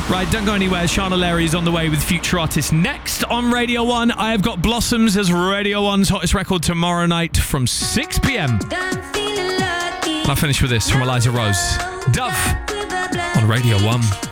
Right, don't go anywhere. Shana Larry is on the way with Future Artists next on Radio 1. I have got Blossoms as Radio 1's hottest record tomorrow night from 6 p.m. And I finish with this from Eliza Rose. Dove on Radio 1.